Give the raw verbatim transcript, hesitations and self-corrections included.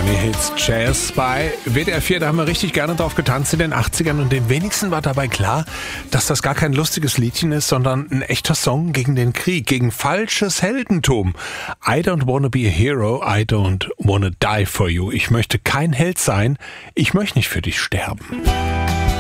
Hits Jazz bei W D R vier, da haben wir richtig gerne drauf getanzt in den achtzigern und den wenigsten war dabei klar, dass das gar kein lustiges Liedchen ist, sondern ein echter Song gegen den Krieg, gegen falsches Heldentum. I don't wanna be a hero, I don't wanna die for you. Ich möchte kein Held sein, ich möchte nicht für dich sterben.